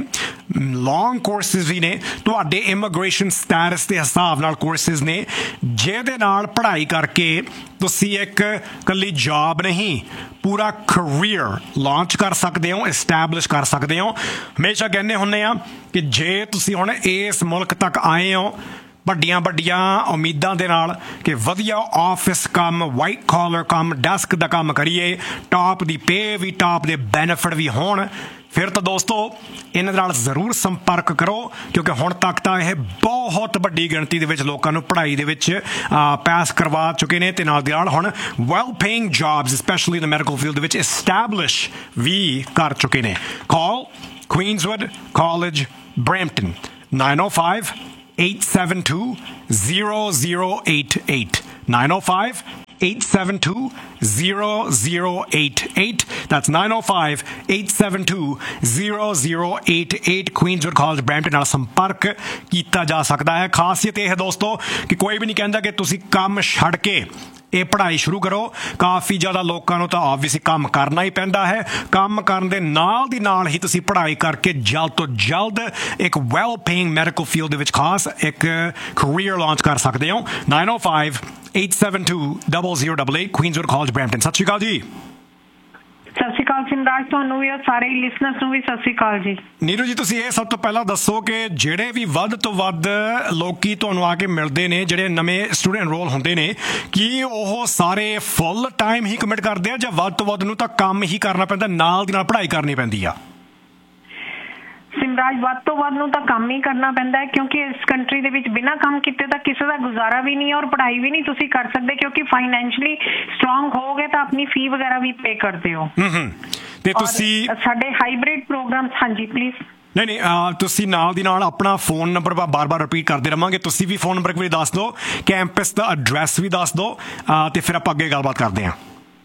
ਲੌਂਗ ਕੋਰਸਿਸ ਵੀ ਨੇ, ਤੁਹਾਡੇ ਇਮੀਗ੍ਰੇਸ਼ਨ ਸਟੈਟਸ ਦੇ ਹਿਸਾਬ ਨਾਲ ਕੋਰਸਿਸ ਨੇ, ਜਿਹਦੇ ਨਾਲ ਪੜ੍ਹਾਈ ਕਰਕੇ ਤੁਸੀਂ ਇੱਕ ਇਕੱਲੀ ਜੌਬ ਨਹੀਂ, ਪੂਰਾ ਕਰੀਅਰ ਲਾਂਚ ਕਰ ਸਕਦੇ ਹੋ, ਇਸਟੈਬਲਿਸ਼ ਕਰ ਸਕਦੇ ਹੋ। ਹਮੇਸ਼ਾ ਕਹਿੰਦੇ ਹੁੰਦੇ ਆ ਕਿ ਜੇ ਤੁਸੀਂ ਹੁਣ ਇਸ ਮੁਲਕ ਤੱਕ ਆਏ ਹੋ ਵੱਡੀਆਂ ਵੱਡੀਆਂ ਉਮੀਦਾਂ ਦੇ ਨਾਲ ਕਿ ਵਧੀਆ ਆਫਿਸ ਕੰਮ, ਵਾਈਟ ਕਾਲਰ ਕੰਮ, ਡੈਸਕ ਦਾ ਕੰਮ ਕਰੀਏ, ਟਾਪ ਦੀ ਪੇ ਵੀ, ਟਾਪ ਦੇ ਬੈਨੀਫਿਟ ਵੀ ਹੋਣ, ਫਿਰ ਤਾਂ ਦੋਸਤੋ ਇਹਨਾਂ ਨਾਲ ਜ਼ਰੂਰ ਸੰਪਰਕ ਕਰੋ, ਕਿਉਂਕਿ ਹੁਣ ਤੱਕ ਤਾਂ ਇਹ ਬਹੁਤ ਵੱਡੀ ਗਿਣਤੀ ਦੇ ਵਿੱਚ ਲੋਕਾਂ ਨੂੰ ਪੜ੍ਹਾਈ ਦੇ ਵਿੱਚ ਪਾਸ ਕਰਵਾ ਚੁੱਕੇ ਨੇ ਅਤੇ ਨਾਲ ਦੀ ਨਾਲ ਹੁਣ well paying jobs specially in the medical field ਦੇ ਵਿੱਚ ਇਸਟੈਬਲਿਸ਼ ਵੀ ਕਰ ਚੁੱਕੇ ਨੇ। ਕਾਲ ਕੁਈਨਜ਼ਵੁੱਡ college Brampton nine oh five, eight seven two, zero zero eight eight nine oh five, eight seven two, zero zero eight eight. That's nine oh five, eight seven two, zero zero eight eight Queenswood College Brampton ਨਾਲ ਸੰਪਰਕ ਕੀਤਾ ਜਾ ਸਕਦਾ ਹੈ। ਖਾਸੀਅਤ ਇਹ ਹੈ ਦੋਸਤੋ ਕਿ ਕੋਈ ਵੀ ਨਹੀਂ ਕਹਿੰਦਾ ਕਿ ਤੁਸੀਂ ਕੰਮ ਛੱਡ ਕੇ ਇਹ ਪੜ੍ਹਾਈ ਸ਼ੁਰੂ ਕਰੋ। ਕਾਫੀ ਜ਼ਿਆਦਾ ਲੋਕਾਂ ਨੂੰ ਤਾਂ ਆਬਵੀਅਸਲੀ ਕੰਮ ਕਰਨਾ ਹੀ ਪੈਂਦਾ ਹੈ, ਕੰਮ ਕਰਨ ਦੇ ਨਾਲ ਦੀ ਨਾਲ ਹੀ ਤੁਸੀਂ ਪੜ੍ਹਾਈ ਕਰਕੇ ਜਲਦ ਤੋਂ ਜਲਦ ਇੱਕ ਵੈਲ ਪੇਇੰਗ ਮੈਡੀਕਲ ਫੀਲਡ ਦੇ ਵਿੱਚ ਖਾਸ ਇੱਕ ਕਰੀਅਰ ਲਾਂਚ ਕਰ ਸਕਦੇ ਹੋ। nine oh five, eight seven two, zero zero eight eight Queenswood College Brampton। ਸਤਿ ਸ਼੍ਰੀ ਅਕਾਲ ਜੀ। ਸਤਿ ਸ਼੍ਰੀ ਅਕਾਲ ਸਿੰਰਾਜ, ਤੁਹਾਨੂੰ ਵੀ ਔਰ ਸਾਰੇ ਲਿਸਨਰਸ ਨੂੰ ਵੀ ਸਤਿ ਸ਼੍ਰੀ ਅਕਾਲ ਜੀ। ਨੀਰੂ ਜੀ, ਤੁਸੀਂ ਇਹ ਸਭ ਤੋਂ ਪਹਿਲਾਂ ਦੱਸੋ ਕਿ ਜਿਹੜੇ ਵੀ ਵੱਧ ਤੋਂ ਵੱਧ ਲੋਕੀ ਤੁਹਾਨੂੰ ਆ ਕੇ ਮਿਲਦੇ ਨੇ, ਜਿਹੜੇ ਨਵੇਂ ਸਟੂਡੈਂਟ ਐਨਰੋਲ ਹੁੰਦੇ ਨੇ, ਕੀ ਉਹ ਸਾਰੇ ਫੁੱਲ ਟਾਈਮ ਹੀ ਕਮਿਟ ਕਰਦੇ ਆ ਜਾਂ ਵੱਧ ਤੋਂ ਵੱਧ ਨੂੰ ਤਾਂ ਕੰਮ ਹੀ ਕਰਨਾ ਪੈਂਦਾ, ਨਾਲ ਦੀ ਨਾਲ ਪੜ੍ਹਾਈ ਕਰਨੀ ਪੈਂਦੀ ਆ? ਸਿੰਰਾਜ, ਵੱਧ ਤੋਂ ਵੱਧ ਨੂੰ ਤਾਂ ਕੰਮ ਹੀ ਕਰਨਾ ਪੈਂਦਾ ਹੈ, ਕਿਉਂਕਿ ਇਸ ਕੰਟਰੀ ਦੇ ਵਿੱਚ ਬਿਨਾਂ ਕੰਮ ਕੀਤੇ ਤਾਂ ਕਿਸੇ ਦਾ ਗੁਜ਼ਾਰਾ ਵੀ ਨਹੀਂ ਹੈ ਔਰ ਪੜ੍ਹਾਈ ਵੀ ਨਹੀਂ ਤੁਸੀਂ ਕਰ ਸਕਦੇ, ਕਿਉਂਕਿ ਫਾਈਨੈਂਸ਼ਲੀ ਸਟਰੋਂਗ ਹੋਗੇ ਤਾਂ ਆਪਣੀ ਫੀ ਵਗੈਰਾ ਵੀ ਪੇ ਕਰਦੇ ਹੋ। ਤੇ ਤੁਸੀਂ ਸਾਡੇ ਹਾਈਬ੍ਰਿਡ ਪ੍ਰੋਗਰਾਮਸ, ਹਾਂਜੀ ਪਲੀਜ਼। ਨਹੀਂ ਨਹੀਂ ਤੁਸੀਂ ਨਾਲ ਦੀ ਨਾਲ ਆਪਣਾ ਫੋਨ ਨੰਬਰ ਬਾਰ ਬਾਰ ਰਿਪੀਟ ਕਰਦੇ ਰਹਾਂਗੇ, ਤੁਸੀਂ ਵੀ ਫੋਨ ਨੰਬਰ ਇੱਕ ਵਾਰੀ ਦੱਸ ਦਿਓ, ਕੈਂਪਸ ਦਾ ਐਡਰੈਸ ਵੀ ਦੱਸ ਦਿਓ ਤੇ ਫਿਰ ਆਪਾਂ ਅੱਗੇ ਗੱਲਬਾਤ ਕਰਦੇ ਹਾਂ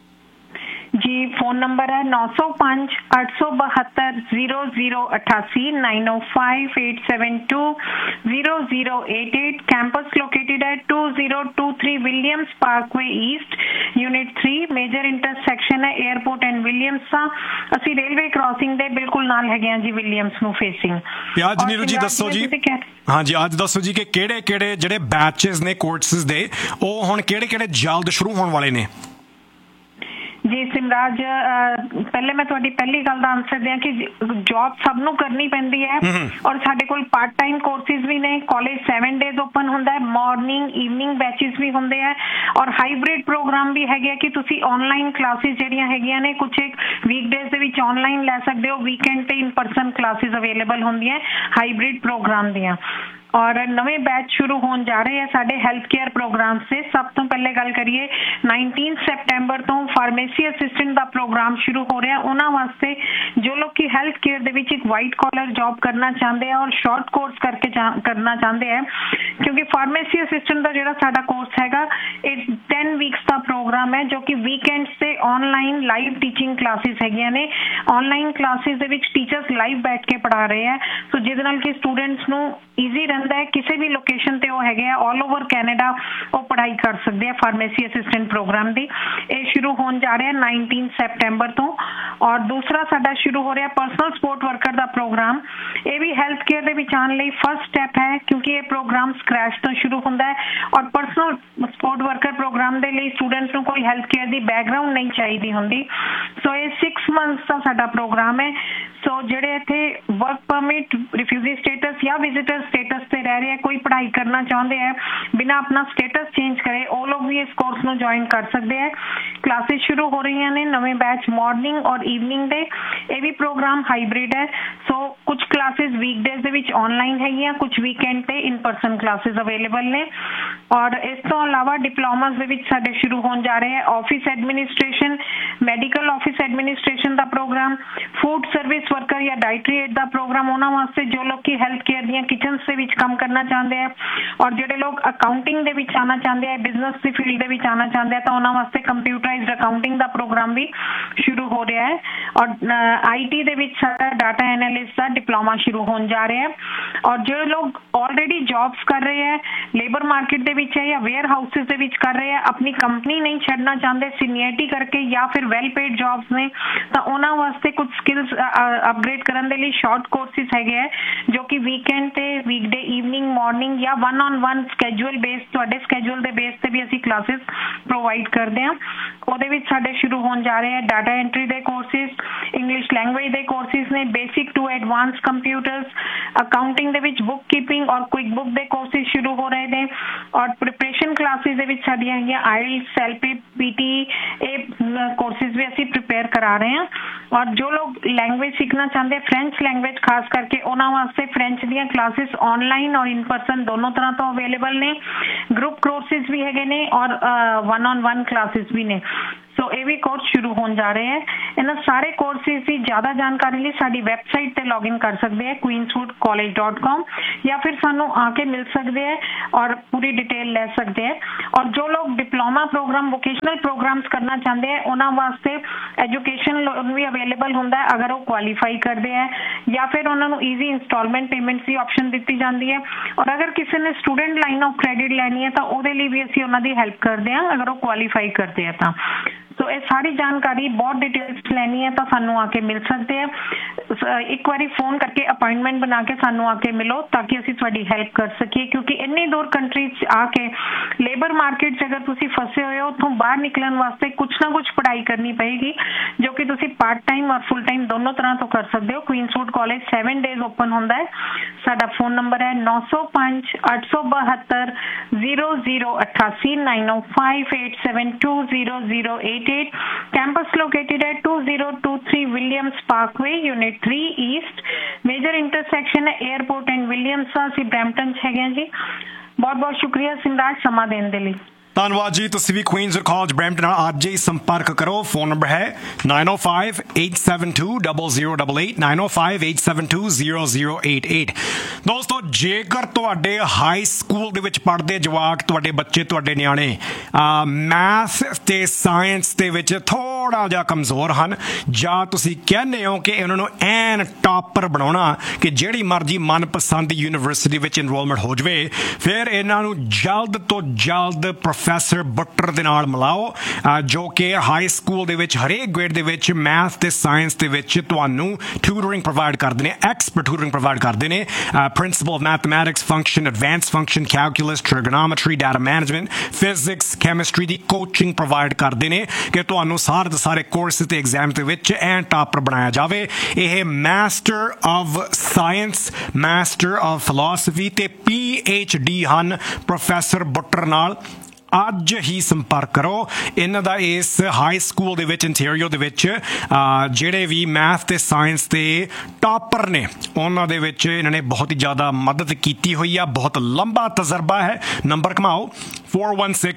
ਜੀ। ਫੋਨ ਨੰਬਰ ਹੈ ਨੌ ਸੌ ਪੰਜ ਅੱਠ ਸੌ ਬਹੱਤਰ ਜ਼ੀਰੋ ਜ਼ੀਰੋ ਅਠਾਸੀ ਨਾਈਨ ਓ five eight seven two zero zero eight eight. Campus located ਹੈ two zero two three Williams Parkway East, unit three. Major intersection ਹੈ ਏਅਰਪੋਰਟ ਐਂਡ ਵਿਲੀਅਮਸ ਦਾ। ਅਸੀਂ ਰੇਲਵੇ ਕ੍ਰਾਸਿੰਗ ਦੇ ਬਿਲਕੁਲ ਨਾਲ ਹੈਗੇ ਹਾਂ ਜੀ, ਵਿਲੀਅਮਸ ਨੂੰ ਫੇਸਿੰਗ। ਅੱਜ ਨੀਰੂ ਜੀ ਦੱਸੋ ਜੀ, ਹਾਂਜੀ ਅੱਜ ਦੱਸੋ ਜੀ ਕਿ ਕਿਹੜੇ ਕਿਹੜੇ ਜਿਹੜੇ ਬੈਚਸ ਨੇ ਕੋਰਸਿਸ ਦੇ, ਉਹ ਹੁਣ ਕਿਹੜੇ ਕਿਹੜੇ ਜਲਦ ਸ਼ੁਰੂ ਹੋਣ ਵਾਲੇ ਨੇ? ਜੀ ਸਿਮਰਾਜ, ਪਹਿਲੇ ਮੈਂ ਤੁਹਾਡੀ ਪਹਿਲੀ ਗੱਲ ਦਾ ਆਨਸਰ ਦਿਆਂ ਕਿ ਜੌਬ ਸਭ ਨੂੰ ਕਰਨੀ ਪੈਂਦੀ ਹੈ ਔਰ ਸਾਡੇ ਕੋਲ ਪਾਰਟ ਟਾਈਮ ਕੋਰਸਿਸ ਵੀ ਨੇ। ਕਾਲਜ ਸੈਵਨ ਡੇਜ਼ ਓਪਨ ਹੁੰਦਾ ਹੈ, ਮਾਰਨਿੰਗ ਈਵਨਿੰਗ ਬੈਚਿਸ ਵੀ ਹੁੰਦੇ ਆ ਔਰ ਹਾਈਬ੍ਰਿਡ ਪ੍ਰੋਗਰਾਮ ਵੀ ਹੈਗੇ ਆ ਕਿ ਤੁਸੀਂ ਆਨਲਾਈਨ ਕਲਾਸਿਸ ਜਿਹੜੀਆਂ ਹੈਗੀਆਂ ਨੇ, ਕੁਛ ਇੱਕ ਵੀਕ ਡੇਜ਼ ਦੇ ਵਿੱਚ ਆਨਲਾਈਨ ਲੈ ਸਕਦੇ ਹੋ, ਵੀਕਐਂਡ ਤੇ ਇਨ ਪਰਸਨ ਕਲਾਸਿਸ ਅਵੇਲੇਬਲ ਹੁੰਦੀਆਂ ਹਾਈਬ੍ਰਿਡ ਪ੍ਰੋਗਰਾਮ ਦੀਆਂ। ਔਰ ਨਵੇਂ ਬੈਚ ਸ਼ੁਰੂ ਹੋਣ ਜਾ ਰਹੇ ਆ ਸਾਡੇ ਹੈਲਥ ਕੇਅਰ ਪ੍ਰੋਗਰਾਮ ਸੇ। ਸਭ ਤੋਂ ਪਹਿਲੇ ਗੱਲ ਕਰੀਏ ਨਾਈਨਟੀਨ ਸੈਪਟੈਂਬਰ ਤੋਂ ਫਾਰਮੇਸੀ ਅਸਿਸਟੈਂਟ ਦਾ ਪ੍ਰੋਗਰਾਮ ਸ਼ੁਰੂ ਹੋ ਰਿਹਾ ਉਹਨਾਂ ਵਾਸਤੇ ਜੋ ਲੋਕ ਕਿ ਹੈਲਥ ਕੇਅਰ ਦੇ ਵਿੱਚ ਇੱਕ ਵਾਈਟ ਕਾਲਰ ਜੌਬ ਕਰਨਾ ਚਾਹੁੰਦੇ ਆ ਔਰ ਸ਼ਾਰਟ ਕੋਰਸ ਕਰਕੇ ਕਰਨਾ ਚਾਹੁੰਦੇ ਆ, ਕਿਉਂਕਿ ਫਾਰਮੇਸੀ ਅਸਿਸਟੈਂਟ ਦਾ ਜਿਹੜਾ ਸਾਡਾ ਕੋਰਸ ਹੈਗਾ ਇਹ ਟੈਨ ਵੀਕਸ ਦਾ ਪ੍ਰੋਗਰਾਮ ਹੈ ਜੋ ਕਿ ਵੀਕਐਂਡਸ ਤੇ ਆਨਲਾਈਨ ਲਾਈਵ ਟੀਚਿੰਗ ਕਲਾਸਿਸ ਹੈਗੀਆਂ ਨੇ। ਆਨਲਾਈਨ ਕਲਾਸਿਸ ਦੇ ਵਿੱਚ ਟੀਚਰਸ ਲਾਈਵ ਬੈਠ ਕੇ ਪੜ੍ਹਾ ਰਹੇ ਆ, ਸੋ ਜਿਹਦੇ ਨਾਲ ਕਿ ਸਟੂਡੈਂਟਸ ਨੂੰ ਈਜ਼ੀ ਰਹਿੰਦਾ ਉਪਲਬਧ ਹੈ, ਕਿਸੇ ਵੀ ਲੋਕੇਸ਼ਨ ਤੇ ਉਹ ਹੈਗੇ ਆ, ਆਲ ਓਵਰ ਕੈਨੇਡਾ ਉਹ ਪੜ੍ਹਾਈ ਕਰ ਸਕਦੇ ਆ ਫਾਰਮੇਸੀ ਅਸਿਸਟੈਂਟ ਪ੍ਰੋਗਰਾਮ ਦੀ। ਇਹ ਸ਼ੁਰੂ ਹੋਣ ਜਾ ਰਿਹਾ ਨਾਈਨਟੀਨ ਸੈਪਟੈਂਬਰ ਤੋਂ। ਔਰ ਦੂਸਰਾ ਸਾਡਾ ਸ਼ੁਰੂ ਹੋ ਰਿਹਾ ਪਰਸਨਲ ਸਪੋਰਟ ਵਰਕਰ ਦਾ ਪ੍ਰੋਗਰਾਮ। ਇਹ ਵੀ ਹੈਲਥ ਕੇਅਰ ਦੇ ਵਿੱਚ ਆਉਣ ਲਈ ਫਸਟ ਸਟੈਪ ਹੈ, ਕਿਉਂਕਿ ਇਹ ਪ੍ਰੋਗਰਾਮ ਸਕ੍ਰੈਚ ਤੋਂ ਸ਼ੁਰੂ ਹੁੰਦਾ ਹੈ। ਔਰ ਪਰਸਨਲ ਸਪੋਰਟ ਵਰਕਰ ਪ੍ਰੋਗਰਾਮ ਦੇ ਲਈ ਸਟੂਡੈਂਟਸ ਨੂੰ ਕੋਈ ਹੈਲਥ ਕੇਅਰ ਦੀ ਬੈਕਗਰਾਊਂਡ ਨਹੀਂ ਚਾਹੀਦੀ ਹੁੰਦੀ। ਸੋ ਇਹ ਸਿਕਸ ਮੰਥਸ ਦਾ ਸਾਡਾ ਪ੍ਰੋਗਰਾਮ ਹੈ। ਸੋ ਜਿਹੜੇ ਇੱਥੇ ਵਰਕ ਪਰਮਿਟ, ਰਿਫਿਊਜੀ ਸਟੇਟਸ ਜਾਂ ਵਿਜ਼ਿਟਰ ਸਟੇਟਸ ਤੇ ਰਹਿ ਰਹੇ, ਕੋਈ ਪੜ੍ਹਾਈ ਕਰਨਾ ਚਾਹੁੰਦੇ ਹੈ ਬਿਨਾਂ ਆਪਣਾ ਸਟੇਟਸ ਚੇਂਜ ਕਰੇ, ਉਹ ਲੋਕ ਵੀ ਇਸ ਕੋਰਸ ਨੂੰ ਜੁਆਇਨ ਕਰ ਸਕਦੇ ਹੈ। ਕਲਾਸਿਸ ਸ਼ੁਰੂ ਹੋ ਰਹੀਆਂ ਨੇ, ਨਵੇਂ ਬੈਚ ਮਾਰਨਿੰਗ ਔਰ ਈਵਨਿੰਗ ਦੇ। ਇਹ ਵੀ ਪ੍ਰੋਗਰਾਮ ਹਾਈਬ੍ਰਿਡ ਹੈ। ਸੋ ਕੁਝ ਕਲਾਸਿਸ ਵੀਕਡੇਜ਼ ਦੇ ਵਿੱਚ ਆਨਲਾਈਨ ਹੈਗੀਆਂ, ਕੁਝ ਵੀਕਐਂਡ ਤੇ ਇਨ ਪਰਸਨ ਕਲਾਸਿਸ ਅਵੇਲੇਬਲ ਨੇ। ਔਰ ਇਸ ਤੋਂ ਇਲਾਵਾ ਡਿਪਲੋਮਾਸ ਦੇ ਵਿੱਚ ਸਾਡੇ ਸ਼ੁਰੂ ਹੋਣ ਜਾ ਰਹੇ ਹੈ office administration, medical office administration ਦਾ ਪ੍ਰੋਗਰਾਮ, ਫੂਡ ਸਰਵਿਸ ਵਰਕਰ ਜਾਂ ਡਾਇਟਰੀ ਏਡ ਦਾ ਪ੍ਰੋਗਰਾਮ ਉਹਨਾਂ ਵਾਸਤੇ ਜੋ ਲੋਕ ਕਿ ਹੈਲਥ ਕੇਅਰ ਦੀਆਂ ਕਿਚਨਸ ਦੇ ਵਿੱਚ ਕੰਮ ਕਰਨਾ ਚਾਹੁੰਦੇ ਆ। ਔਰ ਜਿਹੜੇ ਲੋਕ ਅਕਾਊਂਟਿੰਗ ਦੇ ਵਿੱਚ ਆਉਣਾ ਚਾਹੁੰਦੇ ਆ, ਬਿਜ਼ਨਸ ਦੀ ਫੀਲਡ ਦੇ ਵਿੱਚ ਆਉਣਾ ਚਾਹੁੰਦੇ ਆ, ਤਾਂ ਉਹਨਾਂ ਵਾਸਤੇ ਕੰਪਿਊਟਰਾਈਜ਼ਡ ਅਕਾਊਂਟਿੰਗ ਦਾ ਪ੍ਰੋਗਰਾਮ ਵੀ ਸ਼ੁਰੂ ਹੋ ਰਿਹਾ ਹੈ। ਔਰ ਆਈਟੀ ਦੇ ਵਿੱਚ ਸਾਡਾ ਡਾਟਾ ਐਨਾਲਿਸਟ ਦਾ ਡਿਪਲੋਮਾ ਸ਼ੁਰੂ ਹੋਣ ਜਾ ਰਿਹਾ ਹੈ। ਔਰ ਜਿਹੜੇ ਲੋਕ ਆਲਰੇਡੀ ਜੌਬਸ ਕਰ ਰਹੇ ਹੈ, ਲੇਬਰ ਮਾਰਕੀਟ ਦੇ ਵਿੱਚ ਹੈ ਜਾਂ ਵੇਅਰ ਹਾਊਸਿਸ ਦੇ ਵਿੱਚ ਕਰ ਰਹੇ ਹੈ, ਆਪਣੀ ਕੰਪਨੀ ਨਹੀਂ ਛੱਡਣਾ ਚਾਹੁੰਦੇ ਸੀਨੀਅਰਟੀ ਕਰਕੇ ਜਾਂ ਫਿਰ ਵੈਲ ਪੇਡ ਜੌਬਸ ਨੇ, ਤਾਂ ਉਹਨਾਂ ਵਾਸਤੇ ਕੁਝ ਸਕਿੱਲਸ ਅਪਗ੍ਰੇਡ ਕਰਨ ਦੇ ਲਈ ਸ਼ਾਰਟ ਕੋਰਸਿਸ ਹੈਗੇ ਹੈ, ਜੋ ਕਿ ਵੀਕਐਂਡ ਤੇ ਵੀਕਡੇ ਈਵਨਿੰਗ, ਮਾਰਨਿੰਗ ਜਾਂ one on one schedule base, ਤੁਹਾਡੇ ਸਕੈਜੂਅਲ ਦੇ ਬੇਸ ਤੇ ਵੀ ਅਸੀਂ ਕਲਾਸਿਸ ਪ੍ਰੋਵਾਈਡ ਕਰਦੇ ਹਾਂ। ਉਹਦੇ ਵਿੱਚ ਸਾਡੇ ਸ਼ੁਰੂ ਹੋਣ ਜਾ ਰਹੇ ਹੈ ਡਾਟਾ ਐਂਟਰੀ ਦੇ ਕੋਰਸਿਸ, ਇੰਗਲਿਸ਼ ਲੈਂਗੁਏਜ ਦੇ ਕੋਰਸਿਸ ਨੇ, basic to advance computers, accounting ਦੇ ਵਿੱਚ ਬੁੱਕ ਕੀਪਿੰਗ ਔਰ ਕੁਇਕ ਬੁੱਕ ਦੇ ਕੋਰਸਿਸ ਸ਼ੁਰੂ ਹੋ ਰਹੇ ਨੇ। ਔਰ ਪ੍ਰੀਪਰੇਸ਼ਨ ਕਲਾਸਿਸ ਦੇ ਵਿੱਚ ਸਾਡੀਆਂ ਹੈਗੀਆਂ ਆਈਲਟਸ, ਸੈਲਪੀ, ਪੀਟੀ, ਇਹ ਕੋਰਸਿਸ ਵੀ ਅਸੀਂ ਪ੍ਰਿਪੇਅਰ ਕਰਾ ਰਹੇ ਹਾਂ। ਔਰ ਜੋ ਲੋਕ ਲੈਂਗੁਏਜ ਸਿੱਖਣਾ ਚਾਹੁੰਦੇ, ਫ੍ਰੈਂਚ ਲੈਂਗੁਏਜ ਖਾਸ ਕਰਕੇ, ਉਹਨਾਂ ਵਾਸਤੇ ਫ੍ਰੈਂਚ ਦੀਆਂ ਕਲਾਸਿਸ ਆਨਲਾਈਨ ਔਰ ਇਨ ਪਰਸਨ ਦੋਨੋਂ ਤਰ੍ਹਾਂ ਤੋਂ ਅਵੇਲੇਬਲ ਨੇ। ਗਰੁੱਪ ਕੋਰਸਿਸ ਵੀ ਹੈਗੇ ਨੇ ਔਰ ਵਨ ਔਨ ਵਨ ਕਲਾਸਿਸ ਵੀ ਨੇ। ਸੋ ਇਹ ਵੀ ਕੋਰਸ ਸ਼ੁਰੂ ਹੋਣ ਜਾ ਰਹੇ ਹੈ। ਇਹਨਾਂ ਸਾਰੇ ਕੋਰਸਿਸ ਦੀ ਜ਼ਿਆਦਾ ਜਾਣਕਾਰੀ ਲਈ ਸਾਡੀ ਵੈਬਸਾਈਟ ਤੇ ਲੌਗਇਨ ਕਰ ਸਕਦੇ ਹੈ ਕੁਈਨਸਵੁੱਡ ਕਾਲਜ ਡਾਟ ਕਾਮ, ਜਾਂ ਫਿਰ ਸਾਨੂੰ ਆ ਕੇ ਮਿਲ ਸਕਦੇ ਹੈ ਔਰ ਪੂਰੀ ਡਿਟੇਲ ਲੈ ਸਕਦੇ ਹੈ। ਔਰ ਜੋ ਲੋਕ ਡਿਪਲੋਮਾ ਪ੍ਰੋਗਰਾਮ, ਵੋਕੇਸ਼ਨਲ ਪ੍ਰੋਗਰਾਮਸ ਕਰਨਾ ਚਾਹੁੰਦੇ ਹੈ, ਉਹਨਾਂ ਵਾਸਤੇ ਐਜੂਕੇਸ਼ਨ ਲੋਨ ਵੀ ਅਵੇਲੇਬਲ ਹੁੰਦਾ ਹੈ ਅਗਰ ਉਹ ਕੁਆਲੀਫਾਈ ਕਰਦੇ ਹੈ, ਜਾਂ ਫਿਰ ਉਹਨਾਂ ਨੂੰ ਈਜ਼ੀ ਇੰਸਟਾਲਮੈਂਟ ਪੇਮੈਂਟਸ ਦੀ ਆਪਸ਼ਨ ਦਿੱਤੀ ਜਾਂਦੀ ਹੈ। ਔਰ ਅਗਰ ਕਿਸੇ ਨੇ ਸਟੂਡੈਂਟ ਲਾਈਨ ਆਫ ਕ੍ਰੈਡਿਟ ਲੈਣੀ ਹੈ ਤਾਂ ਉਹਦੇ ਲਈ ਵੀ ਅਸੀਂ ਉਹਨਾਂ ਦੀ ਹੈਲਪ ਕਰਦੇ ਹਾਂ ਅਗਰ ਉਹ ਕੁਆਲੀਫਾਈ ਕਰਦੇ ਆ ਤਾਂ। ਸੋ ਇਹ ਸਾਰੀ ਜਾਣਕਾਰੀ, ਬਹੁਤ ਡਿਟੇਲਸ ਲੈਣੀ ਹੈ ਤਾਂ ਸਾਨੂੰ ਆ ਕੇ ਮਿਲ ਸਕਦੇ ਆ। ਇੱਕ ਵਾਰੀ ਫੋਨ ਕਰਕੇ ਅਪਾਇੰਟਮੈਂਟ ਬਣਾ ਕੇ ਸਾਨੂੰ ਆ ਕੇ ਮਿਲੋ ਤਾਂ ਕਿ ਅਸੀਂ ਤੁਹਾਡੀ ਹੈਲਪ ਕਰ ਸਕੀਏ, ਕਿਉਂਕਿ ਇੰਨੀ ਦੂਰ ਕੰਟਰੀ 'ਚ ਆ ਕੇ ਲੇਬਰ ਮਾਰਕੀਟ 'ਚ ਅਗਰ ਤੁਸੀਂ ਫਸੇ ਹੋਏ ਹੋ, ਉੱਥੋਂ ਬਾਹਰ ਨਿਕਲਣ ਵਾਸਤੇ ਕੁਛ ਨਾ ਕੁਛ ਪੜ੍ਹਾਈ ਕਰਨੀ ਪਏਗੀ, ਜੋ ਕਿ ਤੁਸੀਂ ਪਾਰਟ ਟਾਈਮ ਔਰ ਫੁੱਲ ਟਾਈਮ ਦੋਨੋਂ ਤਰ੍ਹਾਂ ਤੋਂ ਕਰ ਸਕਦੇ ਹੋ। ਕੁਈਨਸਵੁੱਡ ਕਾਲਜ ਸੈਵਨ ਡੇਜ਼ ਓਪਨ ਹੁੰਦਾ ਹੈ। ਸਾਡਾ ਫੋਨ ਨੰਬਰ ਹੈ ਨੌ ਸੌ ਪੰਜ ਅੱਠ ਸੌ ਬਹੱਤਰ ਜ਼ੀਰੋ ਜ਼ੀਰੋ ਅਠਾਸੀ, nine O five eight seven two zero zero eight eight. Campus located at two zero two three Williams Parkway, Unit three East. Major intersection है एयरपोर्ट एंड विलियम्स सा, ਅਸੀਂ ਬਰੈਂਪਟਨ 'ਚ ਹੈਗੇ ਹਾਂ ਜੀ। ਬਹੁਤ ਬਹੁਤ ਸ਼ੁਕਰੀਆ ਸਿਮਰਾਜ ਸਮਾਂ ਦੇਣ ਦੇ ਲਈ। ਧੰਨਵਾਦ ਜੀ। ਤੁਸੀਂ ਵੀ ਕੁਈਨਸਵੁੱਡ ਕਾਲਜ ਬਰੈਂਪਟਨ ਨਾਲ ਅੱਜ ਹੀ ਸੰਪਰਕ ਕਰੋ। ਫੋਨ ਨੰਬਰ ਹੈ nine oh five eight seven two zero zero eight eight, nine oh five eight seven two zero zero eight eight। ਦੋਸਤੋ, ਜੇਕਰ ਤੁਹਾਡੇ ਹਾਈ ਸਕੂਲ ਦੇ ਵਿੱਚ ਪੜ੍ਹਦੇ ਜਵਾਕ, ਤੁਹਾਡੇ ਬੱਚੇ, ਤੁਹਾਡੇ ਨਿਆਣੇ ਮੈਥ ਤੇ ਸਾਇੰਸ ਦੇ ਵਿੱਚ ਥੋੜ੍ਹਾ ਜਿਹਾ ਕਮਜ਼ੋਰ ਹਨ, ਜਾਂ ਤੁਸੀਂ ਕਹਿੰਦੇ ਹੋ ਕਿ ਇਹਨਾਂ ਨੂੰ ਐਨ ਟਾਪਰ ਬਣਾਉਣਾ ਕਿ ਜਿਹੜੀ ਮਰਜ਼ੀ ਮਨਪਸੰਦ ਯੂਨੀਵਰਸਿਟੀ ਵਿੱਚ ਇਨਰੋਲਮੈਂਟ ਹੋ ਜਾਵੇ, ਫਿਰ ਇਹਨਾਂ ਨੂੰ ਜਲਦ ਤੋਂ ਜਲਦ ਪ੍ਰੋਫੈਸਰ ਬੁੱਟਰ ਦੇ ਨਾਲ ਮਿਲਾਓ, ਜੋ ਕਿ ਹਾਈ ਸਕੂਲ ਦੇ ਵਿੱਚ ਹਰੇਕ ਗ੍ਰੇਡ ਦੇ ਵਿੱਚ ਮੈਥ ਤੇ ਸਾਇੰਸ ਦੇ ਵਿੱਚ ਤੁਹਾਨੂੰ ਟਿਊਟਰਿੰਗ ਪ੍ਰੋਵਾਈਡ ਕਰਦੇ ਨੇ, ਐਕਸਪਰਟ ਟਿਊਟਰਿੰਗ ਪ੍ਰੋਵਾਈਡ ਕਰਦੇ ਨੇ। Principal of mathematics function, advance function, calculus, ਟ੍ਰਿਗੋਨੋਮੈਟਰੀ, data management, physics, chemistry the coaching provide ਕਰਦੇ ਨੇ ਕਿ ਤੁਹਾਨੂੰ ਸਾਰੇ ਦੇ ਸਾਰੇ ਕੋਰਸ ਤੇ ਐਗਜ਼ਾਮ ਦੇ ਵਿੱਚ ਐਨ ਟਾਪਰ ਬਣਾਇਆ ਜਾਵੇ। ਇਹ master of science, master of philosophy ਤੇ ਪੀ ਐਚ ਡੀ ਹਨ ਪ੍ਰੋਫੈਸਰ ਬੁੱਟਰ ਨਾਲ। ਅੱਜ ਹੀ ਸੰਪਰਕ ਕਰੋ। ਇਹਨਾਂ ਦਾ ਇਸ ਹਾਈ ਸਕੂਲ ਦੇ ਵਿੱਚ, ਇੰਟੀਰੀਅਰ ਦੇ ਵਿੱਚ, ਜਿਹੜੇ ਵੀ ਮੈਥ ਤੇ ਸਾਇੰਸ ਦੇ ਟਾਪਰ ਨੇ, ਉਹਨਾਂ ਦੇ ਵਿੱਚ ਇਹਨਾਂ ਨੇ ਬਹੁਤ ਹੀ ਜ਼ਿਆਦਾ ਮਦਦ ਕੀਤੀ ਹੋਈ ਆ। ਬਹੁਤ ਲੰਬਾ ਤਜਰਬਾ ਹੈ। Number ਘਮਾਓ four one six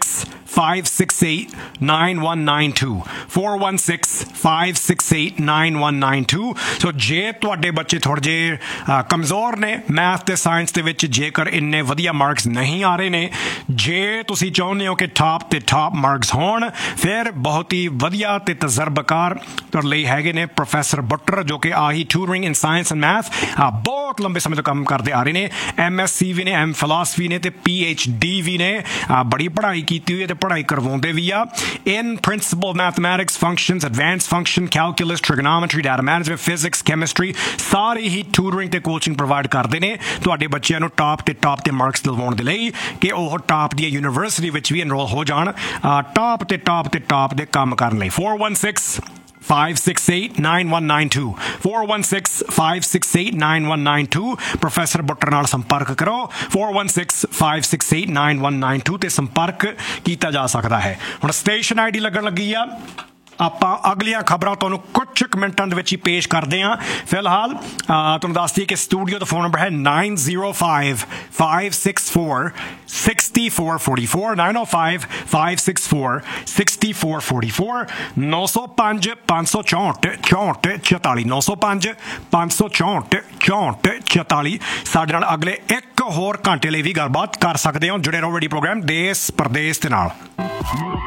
five six eight nine one nine two four one six five six eight nine one nine two ਸੋ ਜੇ ਤੁਹਾਡੇ ਬੱਚੇ ਥੋੜ੍ਹੇ ਜਿਹੇ ਕਮਜ਼ੋਰ ਨੇ ਮੈਥ ਤੇ ਸਾਇੰਸ ਦੇ ਵਿੱਚ ਜੇਕਰ ਇੰਨੇ ਵਧੀਆ ਮਾਰਕਸ ਨਹੀਂ ਆ ਰਹੇ ਨੇ ਜੇ ਤੁਸੀਂ ਚਾਹੁੰਦੇ ਹੋ ਕਿ ਟਾਪ ਤੇ ਟਾਪ ਮਾਰਕਸ ਹੋਣ ਫਿਰ ਬਹੁਤ ਹੀ ਵਧੀਆ ਤੇ ਤਜਰਬਾਕਾਰ ਤੁਹਾਡੇ ਲਈ ਹੈਗੇ ਨੇ ਪ੍ਰੋਫੈਸਰ ਬੁੱਟਰ ਜੋ ਕਿ ਆਹੀ ਟਿਊਟਰਿੰਗ ਇਨ ਸਾਇੰਸ ਐਂਡ ਮੈਥ ਬਹੁਤ ਲੰਬੇ ਸਮੇਂ ਤੋਂ ਕੰਮ ਕਰਦੇ ਆ ਰਹੇ ਨੇ ਐਮ ਐਸ ਸੀ ਵੀ ਨੇ ਐਮ ਫਿਲਾਸਫੀ ਨੇ ਤੇ ਪੀ ਐਚ ਡੀ ਵੀ ਨੇ ਬੜੀ ਪੜ੍ਹਾਈ ਕੀਤੀ ਹੋਈ ਹੈ ਤੇ ਪੜ੍ਹਾਈ ਕਰਵਾਉਂਦੇ ਵੀ ਆ ਇਨ principal mathematics functions advance function calculus trigonometry data management physics chemistry ਸਾਰੀ ਹੀ ਟਿਊਟਰਿੰਗ ਤੇ ਕੋਚਿੰਗ ਪ੍ਰੋਵਾਈਡ ਕਰਦੇ ਨੇ ਤੁਹਾਡੇ ਬੱਚਿਆਂ ਨੂੰ ਟਾਪ ਤੇ ਟਾਪ ਤੇ ਮਾਰਕਸ ਦਿਲਵਾਉਣ ਦੇ ਲਈ ਕਿ ਉਹ ਟਾਪ ਦੀ ਯੂਨੀਵਰਸਿਟੀ ਵਿੱਚ ਵੀ ਐਨਰੋਲ ਹੋ ਜਾਣ ਟਾਪ ਤੇ ਟਾਪ ਤੇ ਟਾਪ ਦੇ ਕੰਮ ਕਰਨ ਲਈ four one six five six eight nine one nine two four one six five six eight nine one nine two professor Buttar ਨਾਲ ਸੰਪਰਕ ਕਰੋ four one six five six eight nine one nine two ਤੇ ਸੰਪਰਕ ਕੀਤਾ ਜਾ ਸਕਦਾ ਹੈ ਹੁਣ ਸਟੇਸ਼ਨ ਆਈ ਡੀ ਲੱਗਣ ਲੱਗੀ ਆ ਆਪਾਂ ਅਗਲੀਆਂ ਖਬਰਾਂ ਤੁਹਾਨੂੰ ਕੁਝ ਕੁ ਮਿੰਟਾਂ ਦੇ ਵਿੱਚ ਹੀ ਪੇਸ਼ ਕਰਦੇ ਹਾਂ ਫਿਲਹਾਲ ਤੁਹਾਨੂੰ ਦੱਸ ਦਈਏ ਕਿ ਸਟੂਡੀਓ ਦਾ ਫੋਨ ਨੰਬਰ ਹੈ nine zero five five six four six four four four nine zero five five six four six four four four ਨੌ ਸੌ ਪੰਜ ਪੰਜ ਸੌ ਚੌਂਹਠ ਚੌਂਹਠ ਚੁਤਾਲੀ ਨੌ ਸੌ ਪੰਜ ਪੰਜ ਸੌ ਚੌਂਹਠ ਚੌਂਹਠ ਚੁਤਾਲੀ ਸਾਡੇ ਨਾਲ ਅਗਲੇ ਇੱਕ ਹੋਰ ਘੰਟੇ ਲਈ ਵੀ ਗੱਲਬਾਤ ਕਰ ਸਕਦੇ ਹੋ ਜੁੜੇ ਰਹੋ ਰੇਡੀਓ ਪ੍ਰੋਗਰਾਮ ਦੇਸ਼ ਪ੍ਰਦੇਸ਼ ਦੇ ਨਾਲ